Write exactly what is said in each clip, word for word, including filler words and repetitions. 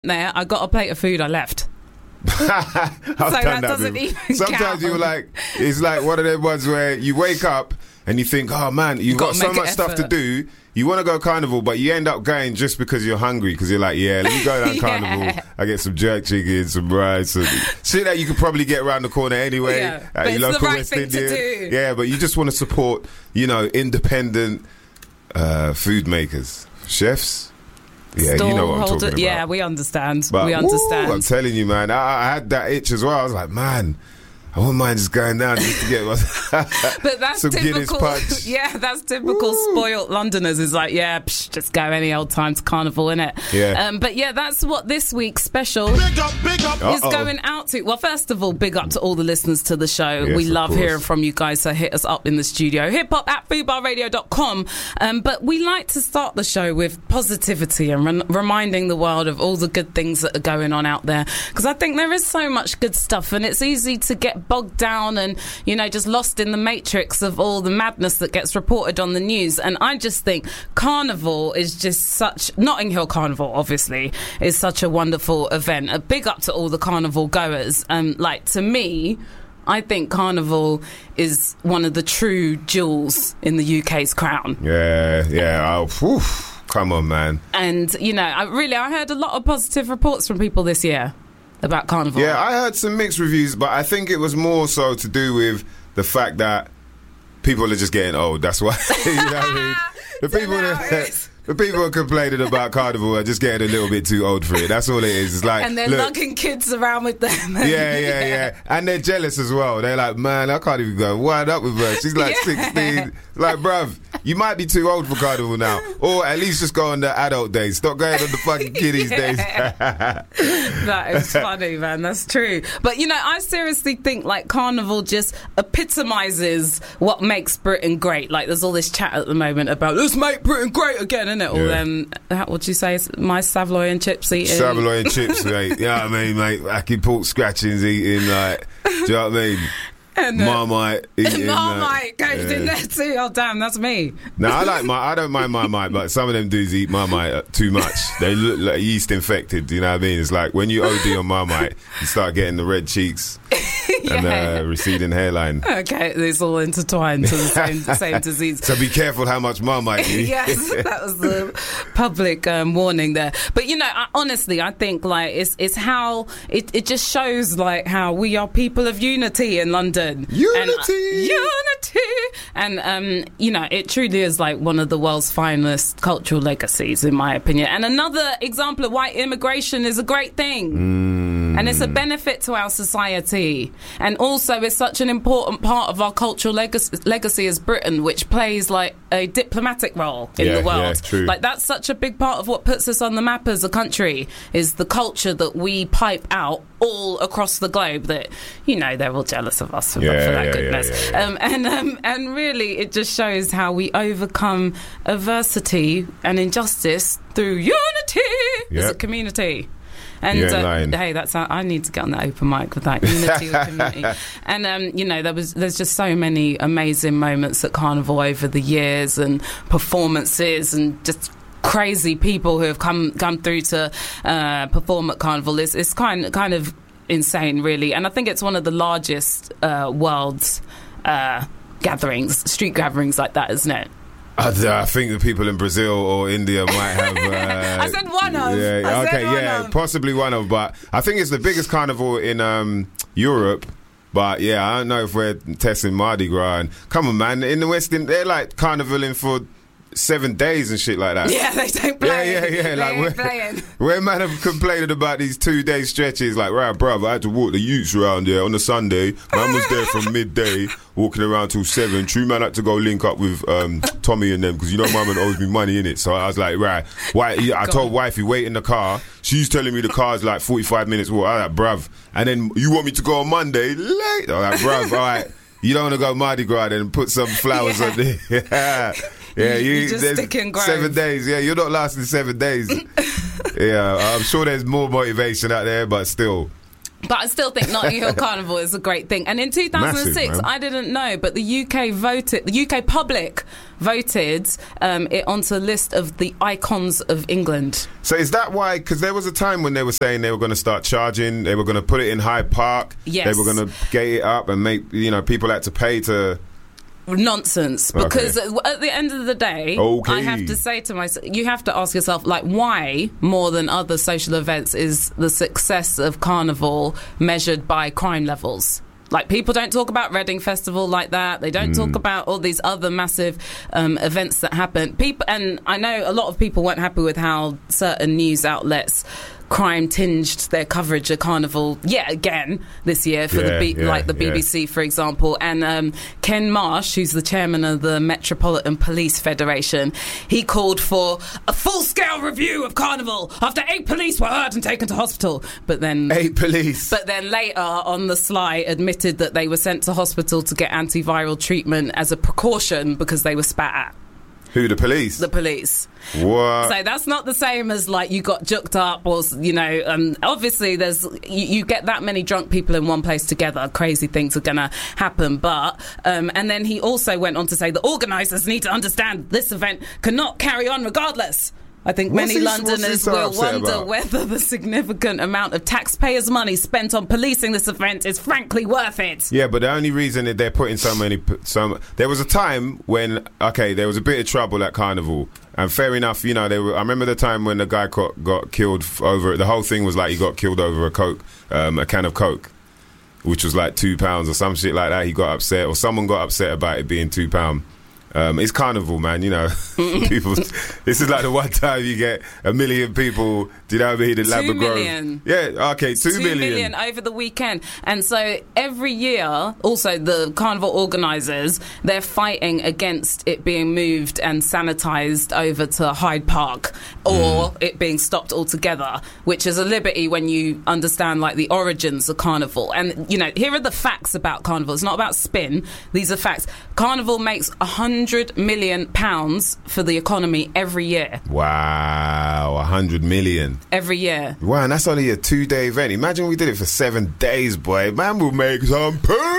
there, I got a plate of food, I left. I've so done that, that doesn't before. even Sometimes count. you're like, it's like one of them ones where you wake up and you think, oh man, you've got Gotta so make much an stuff to effort. do. You want to go carnival, but you end up going just because you're hungry. Because you're like, yeah, let me go down Yeah. carnival. I get some jerk chicken, some rice, and shit that you could probably get around the corner anyway. Yeah, At but your it's the local right West thing to Indian. do. Yeah, but you just want to support, you know, independent uh, food makers, chefs. Yeah, Stall you know what I'm holder- talking about. Yeah, we understand. But, we understand. woo, I'm telling you, man, I, I had that itch as well. I was like, man, I wouldn't mind just going down just to get But that's some Guinness typical. punch. Yeah, that's typical Woo. spoilt Londoners. Is like, yeah, psh, just go any old time to carnival, innit? Yeah. Um, but yeah, that's what this week's special Big up, big up. is Uh-oh. going out to. Well, first of all, big up to all the listeners to the show. Yes, we of love course. hearing from you guys, so hit us up in the studio. Hip hop at foodbar radio dot com. Um, but we like to start the show with positivity and re- reminding the world of all the good things that are going on out there. Because I think there is so much good stuff, and it's easy to get bogged down and, you know, just lost in the matrix of all the madness that gets reported on the news. And I just think Carnival is just such, Notting Hill Carnival obviously is such a wonderful event. A big up to all the carnival goers. Um, like, to me, I think Carnival is one of the true jewels in the U K's crown. Yeah, yeah. Oh, whew, come on, man. And, you know, I really, I heard a lot of positive reports from people this year about Carnival. Yeah, I heard some mixed reviews, but I think it was more so to do with the fact that people are just getting old. That's why. You know what I mean? The people that, the people who are complaining about Carnival are just getting a little bit too old for it. That's all it is. It's like, And they're look, lugging kids around with them. yeah, yeah, yeah. And they're jealous as well. They're like, man, I can't even go wind up with her. She's like Yeah. sixteen. Like, bruv, you might be too old for Carnival now. Or at least just go on the adult days. Stop going on the fucking kiddies days. That is funny, man. That's true. But, you know, I seriously think, like, Carnival just epitomizes what makes Britain great. Like, there's all this chat at the moment about, let's make Britain great again, isn't it? All Yeah. them, how would you say, my Savoy and chips eating. Savoy and chips, mate. You know what I mean, mate? Wacky pork scratchings eating, like, do you know what I mean? And, uh, Marmite eating. Marmite like, goes yeah. in there too. Oh, damn, that's me. No, I like my. I don't mind Marmite, but some of them dudes eat Marmite uh, too much. They look like yeast infected. You know what I mean? It's like when you O D on Marmite, you start getting the red cheeks and Yeah. uh, receding hairline. Okay, it's all intertwined to the same, same disease. So be careful how much Marmite you eat. Yes, that was the public um, warning there. But, you know, I, honestly, I think, like, it's it's how it, it just shows, like, how we are people of unity in London. Unity! And, uh, unity! And, um, you know, it truly is, like, one of the world's finest cultural legacies, in my opinion. And another example of why immigration is a great thing. Mm. And it's a benefit to our society. And also, it's such an important part of our cultural legacy, legacy as Britain, which plays, like, a diplomatic role in Yeah, the world. yeah, true. Like, that's such a big part of what puts us on the map as a country, is the culture that we pipe out all across the globe. That, you know, they're all jealous of us for, Yeah, for that yeah, goodness. yeah, yeah, yeah. Um, and um, and really, it just shows how we overcome adversity and injustice through unity as a Yep. community. And You ain't uh, lying. hey, that's how, I need to get on the open mic with that unity of community. And um, you know, there was there's just so many amazing moments at Carnival over the years, and performances, and just crazy people who have come come through to uh, perform at Carnival. It's, it's kind kind of insane, really. And I think it's one of the largest uh, world's uh, gatherings, street gatherings like that, isn't it? I, I think the people in Brazil or India might have. Uh, I said one of. Yeah, I said okay, one yeah, of. possibly one of. But I think it's the biggest carnival in um, Europe. But yeah, I don't know if we're testing Mardi Gras. And come on, man, in the West, End, they're like carnivaling for seven days and shit like that. Yeah, they don't play. Yeah, yeah, yeah. They Like ain't where, playing. where man have complaining about these two day stretches, like, right, bruv, I had to walk the youths around there on a Sunday. Man was there from midday, walking around till seven. True man had to go link up with um, Tommy and them, because you know mum owes me money in it. So I was like, right, why? I told wifey wait in the car. She's telling me the car's like forty-five minutes walk. I was like, bruv, and then you want me to go on Monday late? I was like, bruv, all right. You don't want to go Mardi Gras then and put some flowers Yeah. on there. Yeah. Yeah, you, You just there's stick in grove. seven days. Yeah, you're not lasting seven days. Yeah, I'm sure there's more motivation out there, but still. But I still think Notting Hill Carnival is a great thing. And in two thousand six, Massive, I didn't know, but the U K voted, the U K public voted um, it onto a list of the icons of England. So is that why? Because there was a time when they were saying they were going to start charging, they were going to put it in Hyde Park, yes. they were going to gate it up and make, you know, people had to pay to... Nonsense, because Okay. at the end of the day, Okay. I have to say to myself, you have to ask yourself, like, why more than other social events is the success of Carnival measured by crime levels? Like, people don't talk about Reading Festival like that. They don't mm. talk about all these other massive um, events that happen. People, and I know a lot of people weren't happy with how certain news outlets crime tinged their coverage of Carnival yet again this year for yeah, the B- yeah, like the B B C, yeah. for example. And um, Ken Marsh, who's the chairman of the Metropolitan Police Federation, he called for a full-scale review of Carnival after eight police were hurt and taken to hospital. But then Eight police. But then later, on the sly, admitted that they were sent to hospital to get antiviral treatment as a precaution because they were spat at. Who, the police? The police. What? So that's not the same as, like, you got juked up or, you know, um, obviously there's, you, you get that many drunk people in one place together, crazy things are going to happen. But, um, and then he also went on to say the organisers need to understand this event cannot carry on regardless. I think What's many he- Londoners what's he so will upset wonder about? whether the significant amount of taxpayers' money spent on policing this event is frankly worth it. Yeah, but the only reason that they're putting so many... Some, there was a time when, okay, there was a bit of trouble at Carnival. And fair enough, you know, they were, I remember the time when the guy got, got killed f- over... The whole thing was like he got killed over a Coke, um, a can of Coke, which was like two pounds or some shit like that. He got upset, or someone got upset about it being two pounds. Um, it's Carnival, man, you know. People, this is like the one time you get a million people, do you know what I mean? In Two Lamber Grove. million. Yeah, okay, two, Two million. million over the weekend. And so every year, also the Carnival organisers, they're fighting against it being moved and sanitised over to Hyde Park, or mm. it being stopped altogether, which is a liberty when you understand, like, the origins of Carnival. And, you know, here are the facts about Carnival. It's not about spin. These are facts. Carnival makes one hundred million pounds for the economy every year. Wow, one hundred million. Every year. Wow, and that's only a two-day event. Imagine we did it for seven days, boy. Man, we'll make some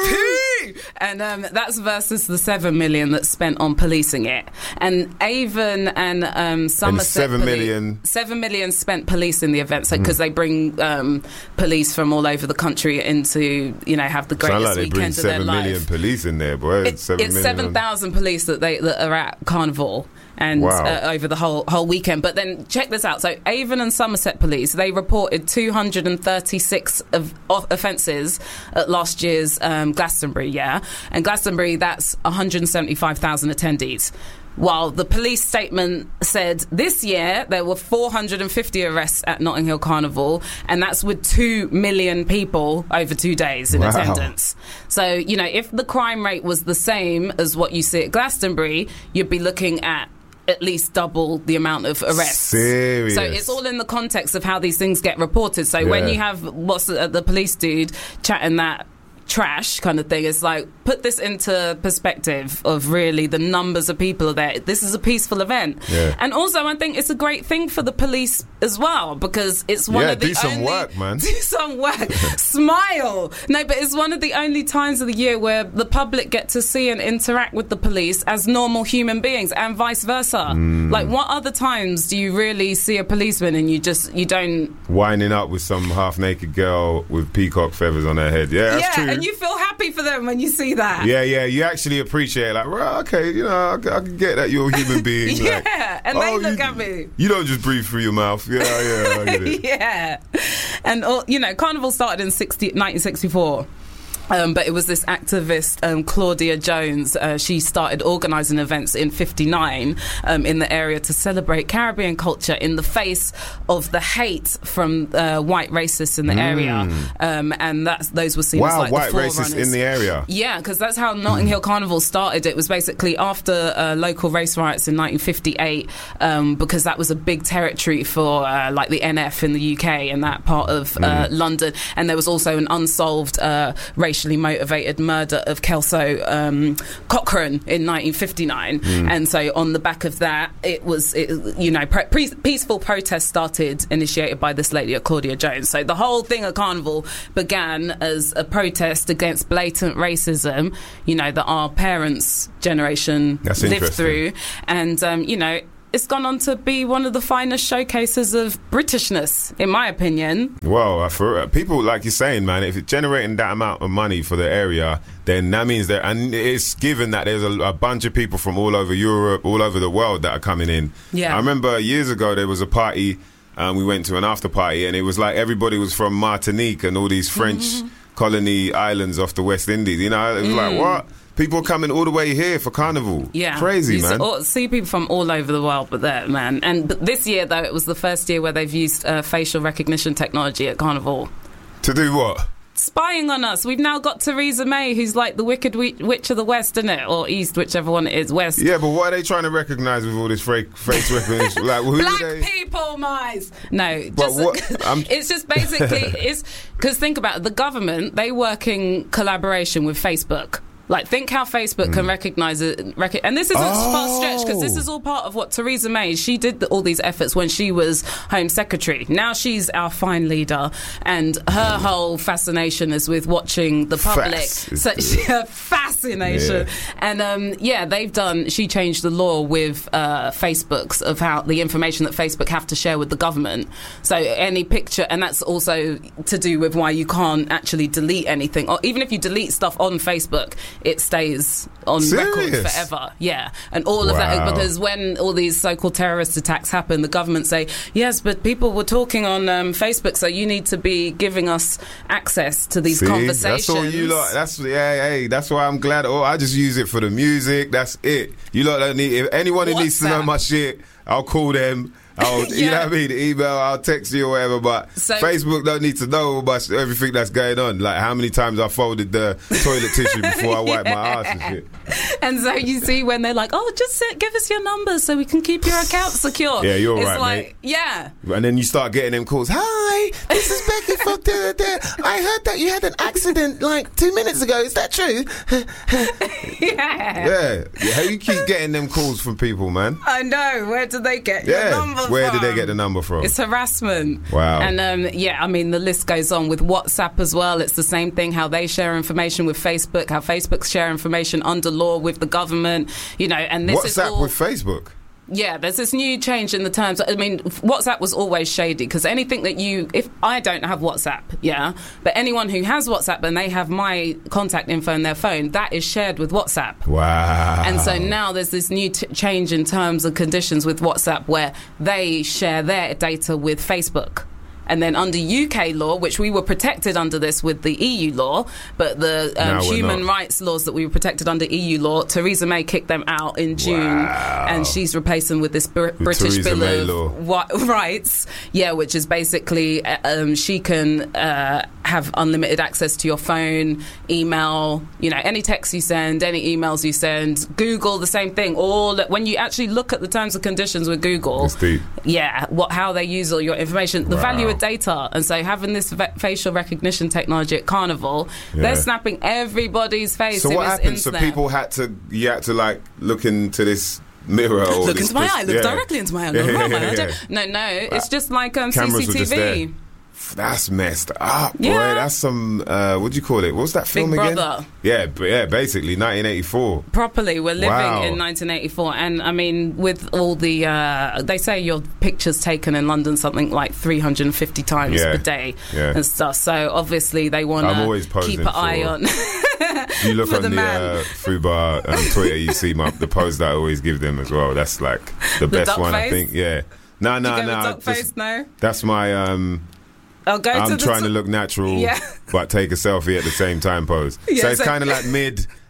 pee! And um, that's versus the seven million that's spent on policing it. And Avon and um, Somerset... seven poli- million. Seven million spent policing the event, so because mm. they bring um, police from all over the country into, you know, have the greatest like they bring weekend of their seven life. million police in there, boy. It, seven it's million seven thousand police that they that are at Carnival. And wow. uh, over the whole whole weekend. But then check this out. So Avon and Somerset Police, they reported two hundred thirty-six of, of offences at last year's um, Glastonbury, yeah? And Glastonbury, that's one hundred seventy-five thousand attendees. While the police statement said this year there were four hundred fifty arrests at Notting Hill Carnival, and that's with two million people over two days in wow. attendance. So, you know, if the crime rate was the same as what you see at Glastonbury, you'd be looking at at least double the amount of arrests. Serious. So it's all in the context of how these things get reported. So yeah. when you have what's the, the police dude chatting that trash kind of thing, it's like, put this into perspective of really the numbers of people are there. This is a peaceful event. Yeah. And also I think it's a great thing for the police as well, because it's one yeah, of the do some only, work, man. do some work smile no but it's one of the only times of the year where the public get to see and interact with the police as normal human beings, and vice versa. mm. Like, what other times do you really see a policeman and you just you don't winding up with some half naked girl with peacock feathers on her head? Yeah, that's yeah true. And you feel happy for them when you see that. Yeah, yeah, you actually appreciate it. Like, well, okay, you know, I, I can get that you're a human being. yeah, like, and they oh, look you, at me. You don't just breathe through your mouth. Yeah, yeah, I get it. yeah. And, uh, you know, Carnival started in nineteen sixty-four. Um, but it was this activist, um, Claudia Jones. Uh, she started organising events in fifty-nine um, in the area to celebrate Caribbean culture in the face of the hate from uh, white racists in the mm. area. Um, and that's those were seen wow, as like white the racists in the area. Yeah, because that's how Notting Hill Carnival started. It was basically after uh, local race riots in nineteen fifty-eight, um, because that was a big territory for uh, like the N F in the U K and that part of uh, mm. London. And there was also an unsolved uh, racial racially motivated murder of Kelso um, Cochrane in nineteen fifty-nine. Mm. And so on the back of that, it was, it, you know, pre- pre- peaceful protests started, initiated by this lady, Claudia Jones. So the whole thing of Carnival began as a protest against blatant racism, you know, that our parents' generation That's lived through. And, um, you know, it's gone on to be one of the finest showcases of Britishness, in my opinion. Well, for people, like you're saying, man, if it's generating that amount of money for the area, then that means that, and it's given that there's a, a bunch of people from all over Europe, all over the world that are coming in. Yeah. I remember years ago there was a party, and we went to an after party, and it was like everybody was from Martinique and all these French mm-hmm. colony islands off the West Indies. You know, it was mm. like, what? People coming all the way here for Carnival. Yeah. Crazy, you man. See, all, see people from all over the world, but there, man. And but this year, though, it was the first year where they've used uh, facial recognition technology at Carnival. To do what? Spying on us. We've now got Theresa May, who's like the Wicked Witch of the West, isn't it? Or East, whichever one it is, West. Yeah, but what are they trying to recognise with all this fake face recognition? Like, who Black they? people, mice. No, but just, what? It's just basically, it's because think about it, the government, they work in collaboration with Facebook. Like, think how Facebook mm. can recognise it. Rec- and this isn't oh. far stretched, because this is all part of what Theresa May, she did the, all these efforts when she was Home Secretary. Now she's our fine leader, and her whole fascination is with watching the public. Fast. So she, her fascination. Yeah. And, um, yeah, they've done, she changed the law with uh, Facebook's of how the information that Facebook have to share with the government. So any picture, and that's also to do with why you can't actually delete anything. Or even if you delete stuff on Facebook, it stays on Serious? record forever. Yeah. And all of wow. that, because when all these so-called terrorist attacks happen, the government say, yes, but people were talking on um, Facebook, so you need to be giving us access to these See, conversations. That's all you lot, that's, yeah, hey, that's why I'm glad, oh, I just use it for the music, that's it. You lot don't need, if anyone who needs to know my shit, I'll call them. I'll, yeah. You know what I mean? Email, I'll text you or whatever, but so, Facebook don't need to know about everything that's going on. Like how many times I folded the toilet tissue before I wipe yeah. my ass and shit. And so you see when they're like, oh, just sit, give us your number so we can keep your account secure. Yeah, you're it's right, like, mate. Yeah. And then you start getting them calls. Hi, this is Becky from da, da, da. I heard that you had an accident like two minutes ago. Is that true? yeah. Yeah. Yeah. How you keep getting them calls from people, man? I know. Where do they get yeah. your number Where from? did they get the number from? It's harassment. Wow. And um, yeah, I mean, the list goes on with WhatsApp as well. It's the same thing, how they share information with Facebook, how Facebook share information under law with the government, you know, and this WhatsApp is all... with Facebook? Yeah, there's this new change in the terms. I mean, WhatsApp was always shady because anything that you... If I don't have WhatsApp, yeah, but anyone who has WhatsApp and they have my contact info in their phone, that is shared with WhatsApp. Wow. And so now there's this new t- change in terms and conditions with WhatsApp where they share their data with Facebook. And then under U K law, which we were protected under this with the E U law, but the um, human not. rights laws that we were protected under E U law, Theresa May kicked them out in June, wow. and she's replaced them with this Br- with British Theresa Bill May of law. Wa- Rights, yeah, which is basically um, she can uh, have unlimited access to your phone, email, you know, any text you send, any emails you send, Google, the same thing. All when you actually look at the terms and conditions with Google, yeah, what how they use all your information, the wow. value of data. And so having this v- facial recognition technology at Carnival, yeah. they're snapping everybody's face. So it what was happened? So people had to, you had to like look into this mirror or look this into my pres- eye, look yeah. directly into my eye. Yeah, no, yeah, yeah, yeah. no, no, it's just like um, Cameras C C T V. were just there. That's messed up, boy. Yeah. That's some, uh, what do you call it? What's that film Big again? Brother. Yeah, but yeah, basically nineteen eighty-four. Properly, we're living wow. in nineteen eighty-four. And I mean, with all the, uh, they say your picture's taken in London something like three hundred fifty times yeah. a day yeah. and stuff. So obviously they want to keep an eye on. You look on the, the uh, Fubar um, Twitter, you see my, the pose that I always give them as well. That's like the, the best one, face? I think. Yeah. No, no, no. Duck face, no? That's my... Um, I'll go I'm to trying the to look natural, yeah. but take a selfie at the same time pose. Yeah, so it's so kind of like mid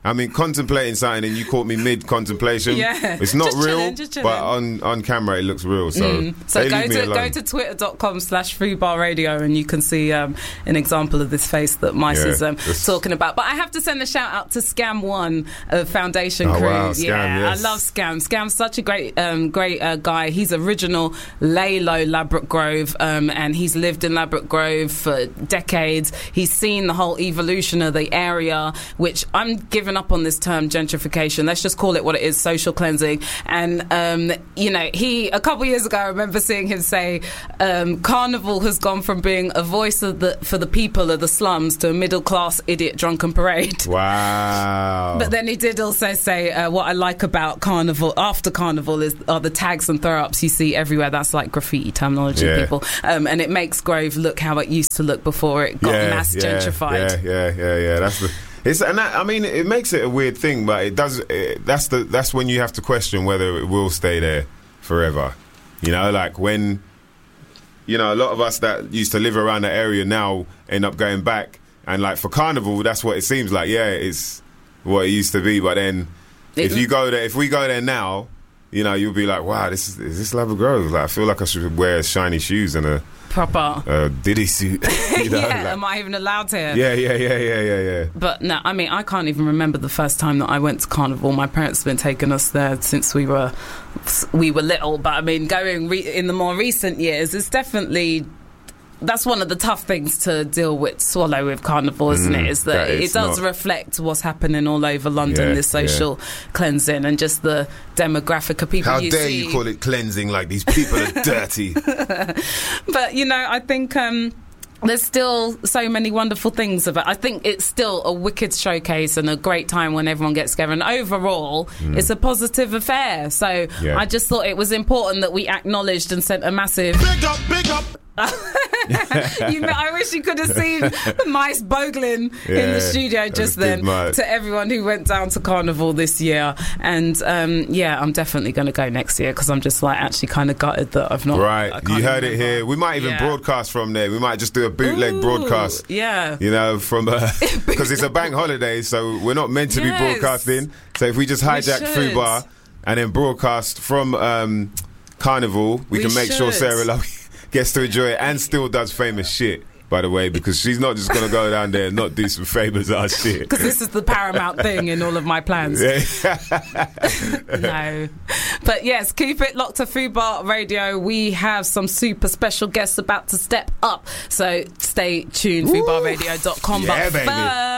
I mean, contemplating something and you caught me mid-contemplation. Yeah. It's not Just real, chilling, just chilling. but on, on camera it looks real. So, mm. so they go leave me to alone. go to twitter.com slash Fubar Radio and you can see um, an example of this face that Mice Yeah, is um, this- talking about. But I have to send a shout out to Scam One of Foundation Oh, Crew. wow, Scam, yeah, yes. I love Scam. Scam's such a great, um, great uh, guy. He's original Lalo Ladbroke Grove, um, and he's lived in Ladbroke Grove for decades. He's seen the whole evolution of the area, which I'm giving up on this term gentrification. Let's just call it what it is: social cleansing. And um, you know, he a couple years ago, I remember seeing him say, um, "Carnival has gone from being a voice of the for the people of the slums to a middle class idiot drunken parade." Wow. But then he did also say, uh, what I like about Carnival, after Carnival, is are the tags and throw-ups you see everywhere. That's like graffiti terminology, Yeah. people. Um, and it makes Grove look how it used to look before it got yeah, mass yeah, gentrified. Yeah, yeah, yeah, yeah. That's the. It's and that, I mean, it makes it a weird thing, but it does. It, that's the. That's when you have to question whether it will stay there forever. You know, like when. You know, a lot of us that used to live around the area now end up going back, and like for Carnival, that's what it seems like. Yeah, it's what it used to be, but then It- if you go there, if we go there now, you know, you'll be like, wow, this is, is this Ladbroke Grove? Like, I feel like I should wear shiny shoes and a, Proper. a Diddy suit. You know, yeah, like- am I even allowed here? yeah, yeah, yeah, yeah, yeah, yeah. But no, I mean, I can't even remember the first time that I went to Carnival. My parents have been taking us there since we were we were little. But I mean, going re- in the more recent years, it's definitely. That's one of the tough things to deal with, swallow with Carnival, isn't Mm, it? Is that, that it it's does not- reflect what's happening all over London, Yeah, this social cleansing and just the demographic of people How you dare see. you call it cleansing? Like these people are dirty. But, you know, I think um, there's still so many wonderful things about it. I think it's still a wicked showcase and a great time when everyone gets together. And overall, it's a positive affair. So Yeah. I just thought it was important that we acknowledged and sent a massive... Big up, big up. you know, I wish you could have seen Mice bogling in Yeah, the studio that just was then big Mike. to everyone who went down to Carnival this year. And um, yeah, I'm definitely going to go next year because I'm just like actually kind of gutted that I've not. I Right, can't you heard it remember. here. We might even Yeah. broadcast from there. We might just do a bootleg Ooh, broadcast. Yeah. You know, from because it's a bank holiday, so we're not meant to Yes. be broadcasting. So if we just hijack should. Fubar and then broadcast from um, Carnival, we, We can make sure should. Sarah Love gets to enjoy it and still does famous shit. By the way, because she's not just going to go down there and not do some famous ass shit. Because this is the paramount thing in all of my plans. No. But yes, keep it locked to Fubar Radio. We have some super special guests about to step up. So stay tuned, fubar radio dot com. Yeah, but baby. first,